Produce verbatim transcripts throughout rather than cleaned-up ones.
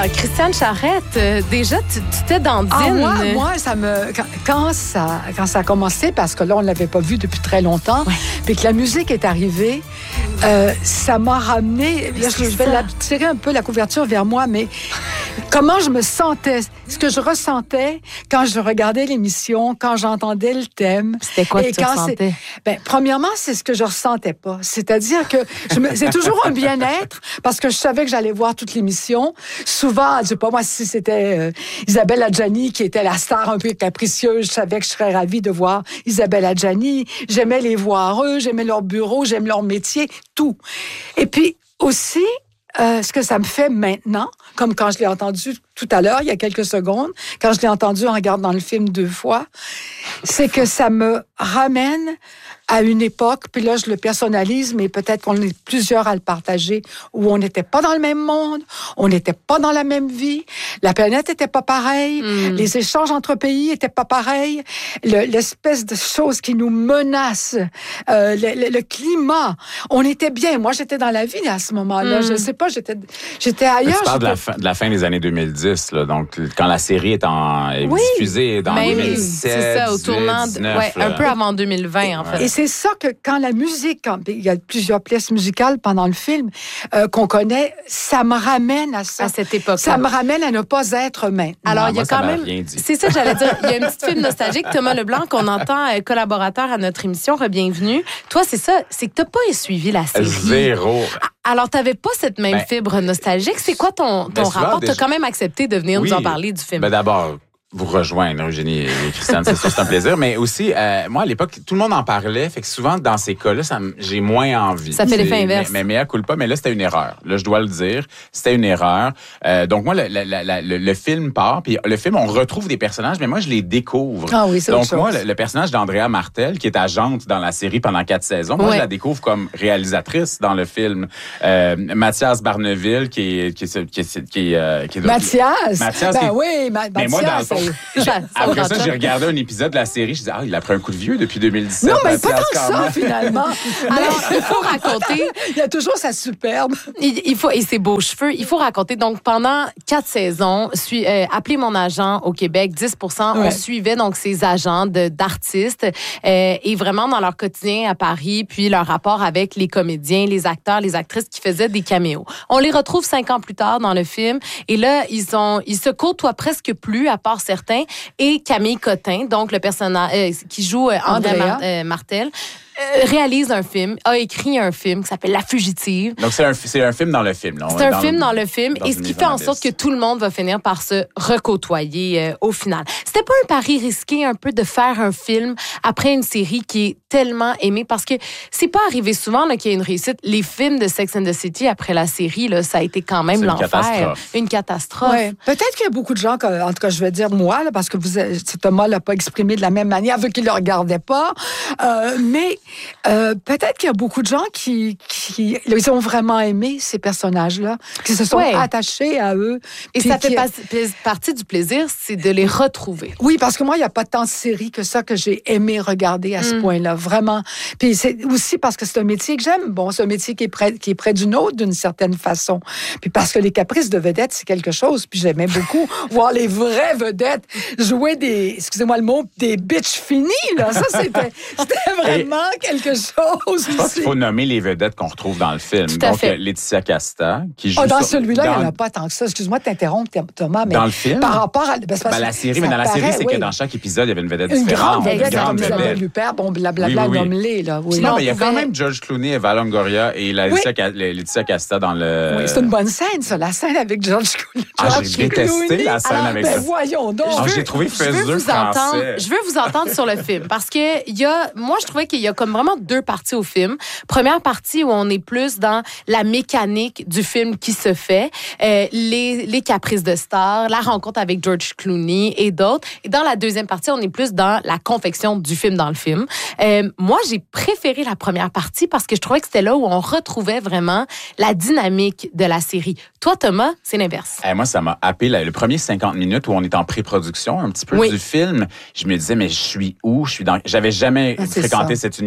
Christiane Charette, euh, déjà, tu, tu t'es dandine. Ah, moi, moi, ça me... Quand, quand, ça, quand ça a commencé, parce que là, on ne l'avait pas vu depuis très longtemps, ouais. Puis que la musique est arrivée, euh, ça m'a ramené... Là, je, je vais la, tirer un peu la couverture vers moi, mais comment je me sentais, ce que je ressentais quand je regardais l'émission, quand j'entendais le thème. C'était quoi que tu ressentais? Ben, premièrement, c'est ce que je ressentais pas. C'est-à-dire que je me, c'est toujours un bien-être, parce que je savais que j'allais voir toute l'émission. Souvent, je sais pas moi si c'était euh, Isabelle Adjani qui était la star un peu capricieuse, je savais que je serais ravie de voir Isabelle Adjani. J'aimais les voir eux, j'aimais leur bureau, j'aime leur métier, tout. Et puis aussi, euh, ce que ça me fait maintenant, comme quand je l'ai entendu tout à l'heure, il y a quelques secondes, quand je l'ai entendu en regardant le film deux fois, c'est que ça me ramène à une époque, puis là, je le personnalise, mais peut-être qu'on est plusieurs à le partager, où on n'était pas dans le même monde, on n'était pas dans la même vie, la planète n'était pas pareille, mm. les échanges entre pays n'étaient pas pareils, le, l'espèce de choses qui nous menacent, euh, le, le, le climat, on était bien. Moi, j'étais dans la vie à ce moment-là. Mm. Je ne sais pas, j'étais, j'étais ailleurs. Tu parles de la, fin, de la fin des années deux mille dix, là, donc quand la série est, en, est oui. diffusée dans Même, deux mille dix-sept, c'est ça, au tournant, de, dix-neuf, ouais, un peu avant deux mille vingt, en fait. Et c'est ça que quand la musique, quand, il y a plusieurs pièces musicales pendant le film euh, qu'on connaît, ça me ramène à ça. À cette époque. Ça me ramène à ne pas être maintenant. Alors, non, il y a moi, quand même... C'est ça que j'allais dire. Il y a un petit film nostalgique, Thomas Leblanc, qu'on entend euh, collaborateur à notre émission, Re-bienvenue. Toi, c'est ça, c'est que t'as pas suivi la série. Zéro. Alors, t'avais pas cette même ben, fibre nostalgique. C'est quoi ton, ton rapport? Déjà... T'as quand même accepté de venir oui, nous en parler du film. Ben d'abord... vous rejoindre, Eugénie et Christiane, c'est sûr, c'est un plaisir. Mais aussi, euh, moi, à l'époque, tout le monde en parlait. Fait que souvent, dans ces cas-là, ça, j'ai moins envie. Ça fait l'effet inverse. Mais, mais, mais à culpa, mais là, c'était une erreur. Là, je dois le dire. C'était une erreur. Euh, donc, moi, le, le, le, le film part. Puis le film, on retrouve des personnages, mais moi, je les découvre. Ah oui, c'est donc, autre moi, chose. le, le personnage d'Andrea Martel, qui est agente dans la série pendant quatre saisons, moi, ouais. je la découvre comme réalisatrice dans le film. Euh, Mathias Barneville, qui est... Qui est, qui est, qui est, euh, qui est Mathias! Mathias! Ben qui est, oui, ma, mais Mathias! Moi, dans le fond, après ça, j'ai regardé un épisode de la série. Je disais, ah, il a pris un coup de vieux depuis deux mille dix-sept. Non, mais Mathias, pas tant que ça, finalement. Alors, il faut raconter. Il y a toujours sa superbe. Il, il faut, et ses beaux cheveux. Il faut raconter. Donc, pendant quatre saisons, suis, euh, appelez mon agent au Québec, dix pour cent, ouais. on suivait donc ces agents de, d'artistes euh, et vraiment dans leur quotidien à Paris, puis leur rapport avec les comédiens, les acteurs, les actrices qui faisaient des caméos. On les retrouve cinq ans plus tard dans le film. Et là, ils, ont, ils se côtoient presque plus, à part certains. Et Camille Cotin, donc le personnage euh, qui joue euh, André Mar- euh, Martel, euh, réalise un film, a écrit un film qui s'appelle La Fugitive. Donc c'est un, c'est un film dans le film. Là. C'est un dans film le, dans le film, dans et ce qui fait en sorte que tout le monde va finir par se recôtoyer euh, au final. C'était pas un pari risqué un peu de faire un film après une série qui est tellement aimée, parce que c'est pas arrivé souvent là, qu'il y ait une réussite. Les films de Sex and the City après la série, là, ça a été quand même c'est l'enfer. Une catastrophe. Une catastrophe. Ouais. Peut-être qu'il y a beaucoup de gens, en tout cas je vais dire moi, là, parce que vous, Thomas l'a pas exprimé de la même manière, vu qu'il le regardait pas, euh, mais euh, peut-être qu'il y a beaucoup de gens qui, qui ils ont vraiment aimé ces personnages-là, qui se sont ouais. attachés à eux. Et ça fait qui... pas, partie du plaisir, c'est de les retrouver. Oui, parce que moi, il n'y a pas tant de séries que ça que j'ai aimé regarder à ce mm. point-là, vraiment. Puis c'est aussi parce que c'est un métier que j'aime. Bon, c'est un métier qui est près, qui est près d'une autre, d'une certaine façon. Puis parce que les caprices de vedettes, c'est quelque chose. Puis j'aimais beaucoup voir les vraies vedettes jouer des, excusez-moi le mot, des bitches finies, là. Ça, c'était, c'était vraiment Et quelque chose. Je pense qu'il faut nommer les vedettes qu'on retrouve dans le film. Tout à Donc, fait. Laetitia Casta, qui joue... Oh, dans sur, celui-là, dans... il n'y en a pas tant que ça. Excuse-moi de t'interrompre, Thomas, mais... Dans le film? Par rapport à... Ben, ben, la série, mais dans la paraît, série, c'est oui. que dans chaque épisode, il y avait une vedette une différente. Grande vedette, une grande vedette. vedette. Lupère, bon, blablabla, oui, oui, oui. nomme-les, là. Oui. Non, mais il y a quand même George Clooney, Eva Longoria et la Laetitia, oui. Laetitia Casta dans le... Oui, c'est une bonne scène, ça, la scène avec George Clooney. Ah, j'ai détesté la scène Alors, avec ben, ça. voyons donc. Ah, j'ai trouvé faiseux français. Je veux vous entendre sur le film, parce que il y a, moi, je trouvais qu'il y a comme vraiment deux parties au film. Première partie où on est plus dans la mécanique du film qui se fait, euh, les, les caprices de stars, la rencontre avec George Clooney et d'autres. Et dans la deuxième partie, on est plus dans la confection du film dans le film. Euh, moi, j'ai préféré la première partie parce que je trouvais que c'était là où on retrouvait vraiment la dynamique de la série. Toi, Thomas, c'est l'inverse. Eh, moi, ça m'a happé. Là, le premier cinquante minutes où on est en pré-production un petit peu oui. du film, je me disais, mais je suis où? Je suis dans... J'avais jamais ah, fréquenté ça. cet univers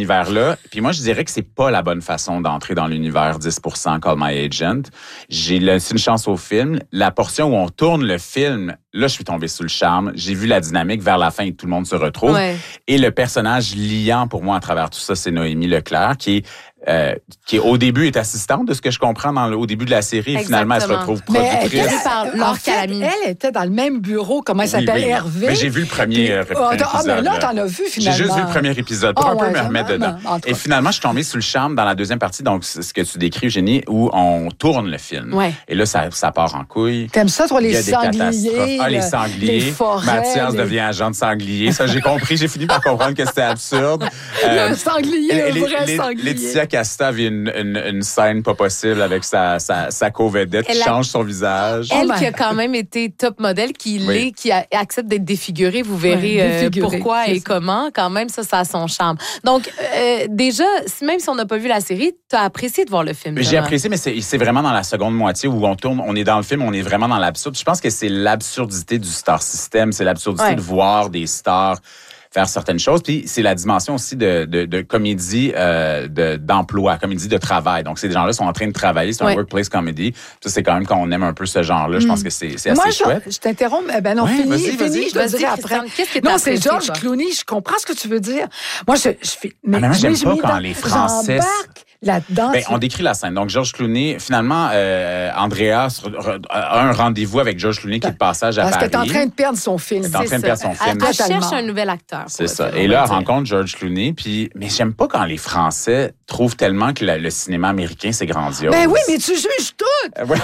univers-là. Puis moi, je dirais que c'est pas la bonne façon d'entrer dans l'univers dix pour cent Call My Agent. J'ai laissé une chance au film. La portion où on tourne le film, là, je suis tombée sous le charme. J'ai vu la dynamique vers la fin et tout le monde se retrouve. Ouais. Et le personnage liant pour moi à travers tout ça, c'est Noémie Leclerc, qui est Euh, qui au début est assistante de ce que je comprends dans le, au début de la série. Et finalement, elle se retrouve productrice. Mais elle, par en fait, elle était dans le même bureau, comment elle s'appelle, oui, oui. Hervé. Mais j'ai vu le premier, Puis, euh, premier ah, épisode. Ah, mais là, t'en as vu finalement. J'ai juste vu le premier épisode pour oh, un ouais, peu me remettre dedans. Non, et finalement, je suis tombée sous le charme dans la deuxième partie, donc ce que tu décris, Eugénie, où on tourne le film. Ouais. Et là, ça, ça part en couille. T'aimes ça, toi, les sangliers? Ah, les sangliers. Les forêts. Mathias les... devient agent de sanglier. Ça, j'ai compris. J'ai fini par comprendre que c'était absurde. Euh, le sanglier, le vrai les, sanglier. Laetitia Casta vit une, une, une scène pas possible avec sa, sa, sa co-vedette qui a... change son visage. Elle qui a quand même été top modèle, qui oui. l'est, qui a, accepte d'être défigurée. Vous verrez ouais, défigurée, euh, pourquoi et ça. Comment. Quand même, ça, ça a son charme. Donc, euh, déjà, même si on n'a pas vu la série, tu as apprécié de voir le film. J'ai apprécié, mais c'est, c'est vraiment dans la seconde moitié où on tourne, on est dans le film, on est vraiment dans l'absurde. Je pense que c'est l'absurdité du star system, c'est l'absurdité ouais. de voir des stars faire certaines choses. Puis c'est la dimension aussi de, de, de comédie euh, de, d'emploi, comédie de travail. Donc ces gens-là sont en train de travailler, c'est un ouais. workplace comedy. Ça, c'est quand même quand on aime un peu ce genre-là. Mm. Je pense que c'est, c'est assez Moi, chouette. Je, je t'interromps. Eh ben non, ouais, fini, vas-y, fini, vas-y. je te dirai après. Qu'est-ce que non, c'est George toi? Clooney. Je comprends ce que tu veux dire. Moi, je, je fais... Mais, ah, mais moi, j'aime pas quand dans, les Français... là-dedans. Ben, on décrit la scène. Donc, George Clooney, finalement, euh, Andrea a un rendez-vous avec George Clooney qui est de passage à Parce Paris. Parce qu'elle est en train de perdre son film. Elle est en train de perdre son film. Elle cherche un nouvel acteur. C'est ça. Et là, elle rencontre George Clooney. Puis, mais j'aime pas quand les Français trouvent tellement que la, le cinéma américain, c'est grandiose. Ben oui, mais tu juges tout! Ouais.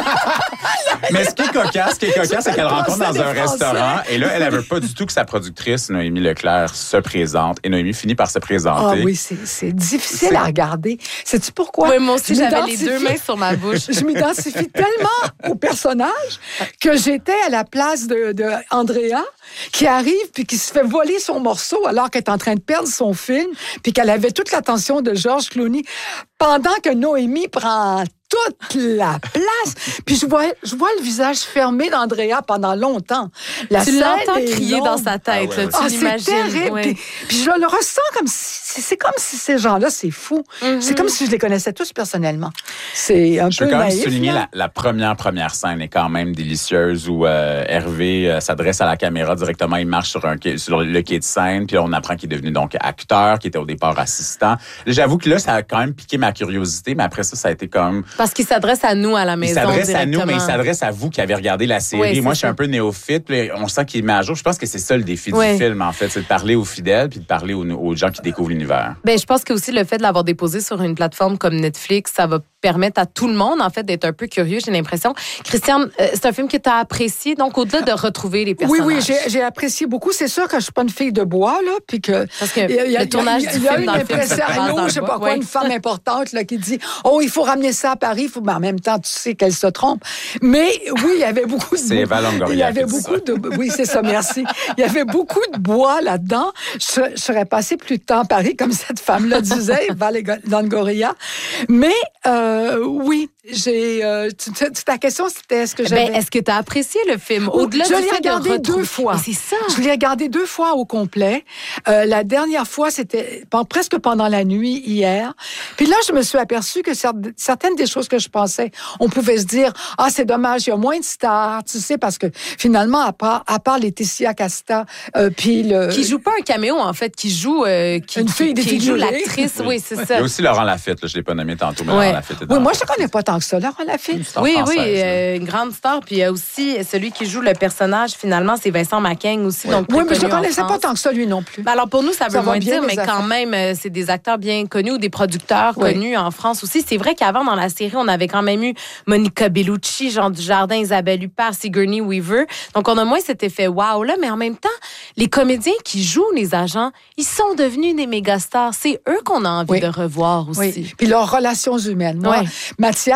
Mais ce qui est cocasse, ce qui est cocasse, c'est qu'elle rencontre dans un restaurant. Et là, elle ne veut pas du tout que sa productrice, Noémie Leclerc, se présente. Et Noémie finit par se présenter. Ah oui, c'est, c'est difficile c'est... à regarder. Sais-tu pourquoi? Oui, moi aussi, je j'avais les deux mains sur ma bouche. Je m'identifie tellement au personnage que j'étais à la place de, de Andrea, qui arrive puis qui se fait voler son morceau alors qu'elle est en train de perdre son film puis qu'elle avait toute l'attention de George Clooney pendant que Noémie prend toute la place. Puis je vois, je vois le visage fermé d'Andrea pendant longtemps. La tu l'entends crier longue. Dans sa tête. Ah, ouais, ouais. Ah, tu l'imagines. C'est terrible. Ouais. Puis, puis je le ressens comme si... C'est comme si ces gens-là, c'est fou. Mm-hmm. C'est comme si je les connaissais tous personnellement. C'est un je peu veux quand même naïf, souligner la, la première, première scène est quand même délicieuse où euh, Hervé euh, s'adresse à la caméra directement. Il marche sur, un, sur le quai de scène. Puis on apprend qu'il est devenu donc acteur, qui était au départ assistant. J'avoue que là, ça a quand même piqué ma curiosité. Mais après ça, ça a été comme... Parce qu'il s'adresse à nous à la maison. Il s'adresse à nous, mais il s'adresse à vous qui avez regardé la série. Oui, moi, je suis un peu néophyte. Puis on sent qu'il met à jour. Je pense que c'est ça le défi oui. du film, en fait. C'est de parler aux fidèles puis de parler aux, aux gens qui découvrent l'univers. Ben, je pense que aussi le fait de l'avoir déposé sur une plateforme comme Netflix, ça va permettre à tout le monde, en fait, d'être un peu curieux, j'ai l'impression. Christiane, euh, c'est un film que tu as apprécié, donc au-delà de retrouver les personnages. Oui, oui, j'ai, j'ai apprécié beaucoup. C'est sûr que je suis pas une fille de bois, là, puis que... Parce que y a, le tournage du film dans le film... Il y a une impresario, je sais pas quoi, ouais. une femme importante, là, qui dit « Oh, il faut ramener ça à Paris. » Faut... Ben, en même temps, tu sais qu'elle se trompe. Mais oui, il y avait beaucoup de... C'est Eva Longoria. Il y avait beaucoup de... Oui, c'est ça, merci. Il y avait beaucoup de bois là-dedans. Je, je serais passé plus de temps à Paris, comme cette femme-là disait, Eva Longoria. Mais, euh, oui, j'ai... Euh, tu, tu, ta question, c'était est-ce que j'avais... Ben, est-ce que tu as apprécié le film? Au-delà je du l'ai fait regardé de retrouver... deux fois. Mais c'est ça. Je l'ai regardé deux fois au complet. Euh, la dernière fois, c'était presque pendant la nuit, hier. Puis là, je me suis aperçue que certaines des choses que je pensais, on pouvait se dire, ah, c'est dommage, il y a moins de stars, tu sais, parce que finalement, à part, à part Laetitia Casta, euh, puis le... Qui joue pas un caméo, en fait, qui joue... Euh, qui, une fille qui, qui joue l'actrice, oui, oui, c'est ouais. ça. Il y a aussi Laurent Laffitte, là, je l'ai pas nommé tantôt, mais ouais. Laurent Laffitte est dans Oui, moi, je ne connais pas tant que ça, Laurent Laffitte. Oui, française, oui, euh, une grande star. Puis il y a aussi celui qui joue le personnage, finalement, c'est Vincent Macaigne aussi. Oui, donc oui mais je ne connaissais pas tant que ça, lui non plus. Ben alors, pour nous, ça veut ça moins bien dire, mais affaires. quand même, euh, c'est des acteurs bien connus ou des producteurs oui. connus en France aussi. C'est vrai qu'avant, dans la série, on avait quand même eu Monica Bellucci, Jean Dujardin, Isabelle Huppert, Sigourney Weaver. Donc, on a moins cet effet wow là, mais en même temps, les comédiens qui jouent les agents, ils sont devenus des méga stars. C'est eux qu'on a envie oui. de revoir aussi. Oui. Puis leurs relations humaines. Moi, oui. Mathias,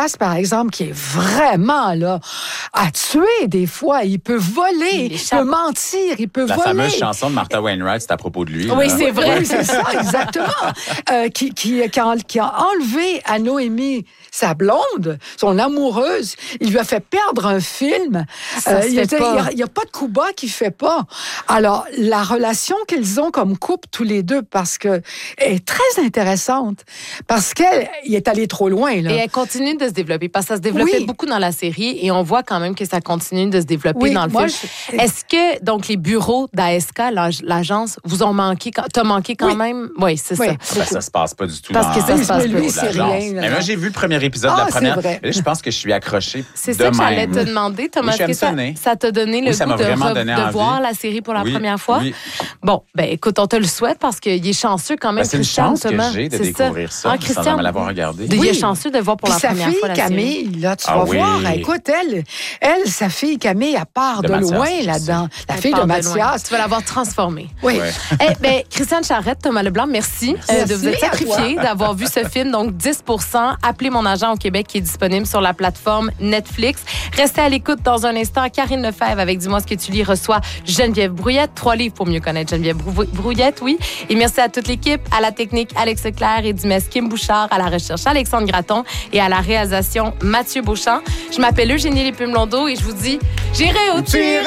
Mathias, par exemple, qui est vraiment, là, à tuer des fois. Il peut voler, il, il peut mentir, il peut La voler. fameuse chanson de Martha Wainwright, c'est à propos de lui. Oui, là. c'est vrai. Oui, c'est ça, exactement. Euh, qui, qui, qui, a, qui a enlevé à Noémie sa blonde, son amoureuse. Il lui a fait perdre un film. Ça Euh, se il fait pas. n'y a, a pas de coup bas qu'il fait pas. Alors, la relation qu'ils ont comme couple, tous les deux, parce que est très intéressante. Parce qu'il est allé trop loin, là. Et elle continue de se développer, parce que ça se développait Oui. beaucoup dans la série, et on voit quand même que ça continue de se développer Oui, dans le moi, film. je- Est-ce que, donc, les bureaux d'A S K, l'ag- l'agence, vous ont manqué, quand- t'as manqué quand Oui. même? Oui, c'est Oui. ça. Ben, ça se passe pas du tout Parce dans que ça se passe dans pas. le Lui, c'est de l'agence. rien, là. Mais moi, j'ai vu le premier épisode de Ah, la première. c'est vrai. Et là, je pense que je suis accroché C'est de ça que j'allais même. te demander, Thomas. Oui, j'aime est-ce que ça, ça, Né. ça t'a donné le Oui, ça goût m'a de, vraiment re- donné de envie. voir la série pour la Oui, première fois? oui. Bon, ben écoute, on te le souhaite parce qu'il est chanceux quand même, Ben, c'est une Christian, chance que Thomas. j'ai de C'est découvrir ça, Ah, sans Christian, jamais l'avoir regardé. il est Oui. chanceux de voir pour Puis la sa première fille, fois la série. Camille, là, tu Ah vas oui. voir, écoute, elle, elle, sa fille, Camille, elle part De de, Mathias, loin je là-dedans. La Elle fille de part loin. Mathias. Tu vas l'avoir transformée. Oui. Ouais. Eh ben, Christiane Charrette, Thomas Leblanc, merci, euh, de vous être Merci à sacrifié, d'avoir vu ce film. Donc, dix pour cent. Appelez mon agent au Québec qui est disponible sur la plateforme Netflix. Restez à l'écoute dans un instant. Karine Lefebvre avec Dis-moi ce que tu lis reçoit Geneviève Brouillette. Trois livres pour mieux connaître Geneviève Brou- Brouillette, oui. Et merci à toute l'équipe, à la technique Alex Leclerc et Dimès Kim Bouchard, à la recherche Alexandre Graton et à la réalisation Mathieu Beauchamp. Je m'appelle Eugénie Lépume-Blondeau et je vous dis, j'irai au tir.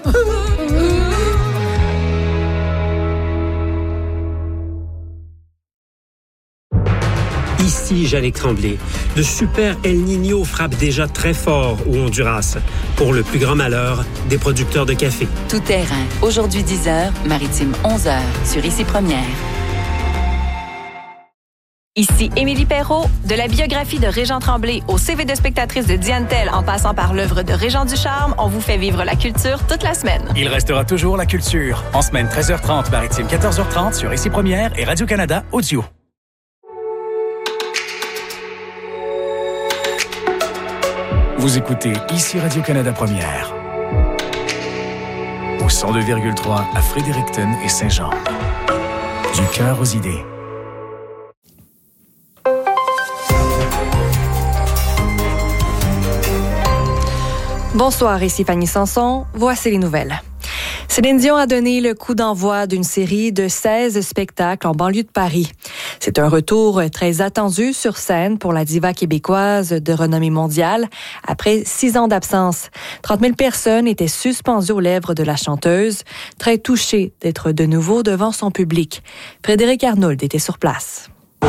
Ici Jeannick Tremblay. Le super El Niño frappe déjà très fort au Honduras, pour le plus grand malheur des producteurs de café. Tout terrain. Aujourd'hui dix heures, Maritime onze heures, sur Ici Première. Ici Émilie Perrault. De la biographie de Régent Tremblay au C V de spectatrice de Diane Tell en passant par l'œuvre de Régent Ducharme, on vous fait vivre la culture toute la semaine. Il restera toujours la culture. En semaine treize heures trente, Maritime quatorze heures trente sur Ici Première et Radio-Canada Audio. Vous écoutez Ici Radio-Canada Première. Au cent deux virgule trois à Fredericton et Saint-Jean. Du cœur aux idées. Bonsoir, ici Fanny Sanson. Voici les nouvelles. Céline Dion a donné le coup d'envoi d'une série de seize spectacles en banlieue de Paris. C'est un retour très attendu sur scène pour la diva québécoise de renommée mondiale après six ans d'absence. trente mille personnes étaient suspendues aux lèvres de la chanteuse, très touchée d'être de nouveau devant son public. Frédéric Arnould était sur place.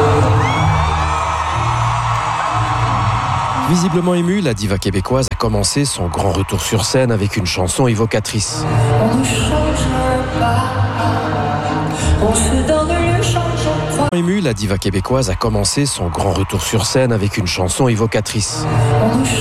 Visiblement émue, la diva québécoise a commencé son grand retour sur scène avec une chanson évocatrice. On ne changera pas, on se donne le changement. Émue, la diva québécoise a commencé son grand retour sur scène avec une chanson évocatrice. On ne